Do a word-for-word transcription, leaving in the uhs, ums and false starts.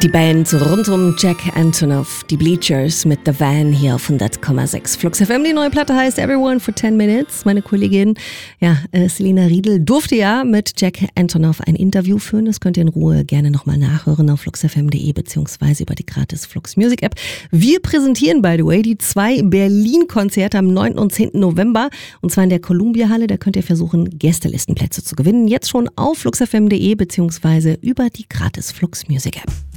Die Band rund um Jack Antonoff, die Bleachers mit The Van hier auf hundert Komma sechs Flux F M. Die neue Platte heißt Everyone for ten minutes. Meine Kollegin, ja, äh, Selina Riedel durfte ja mit Jack Antonoff ein Interview führen. Das könnt ihr in Ruhe gerne nochmal nachhören auf flux f m punkt d e beziehungsweise über die gratis Flux Music App. Wir präsentieren, by the way, die zwei Berlin-Konzerte am neunten und zehnten November und zwar in der Columbia-Halle. Da könnt ihr versuchen, Gästelistenplätze zu gewinnen. Jetzt schon auf flux f m punkt d e beziehungsweise über die gratis Flux Music App.